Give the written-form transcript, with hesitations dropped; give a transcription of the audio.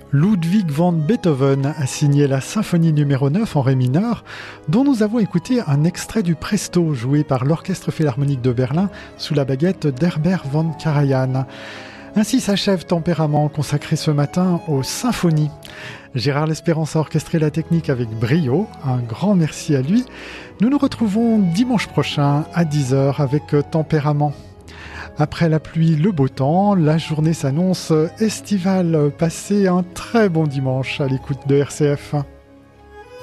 Ludwig van Beethoven a signé la symphonie numéro 9 en ré mineur, dont nous avons écouté un extrait du Presto joué par l'Orchestre Philharmonique de Berlin sous la baguette d'Herbert von Karajan. Ainsi s'achève Tempérament, consacré ce matin aux symphonies. Gérard L'Espérance a orchestré la technique avec brio, un grand merci à lui. Nous nous retrouvons dimanche prochain à 10h avec Tempérament. Après la pluie, le beau temps, la journée s'annonce estivale. Passez un très bon dimanche à l'écoute de RCF.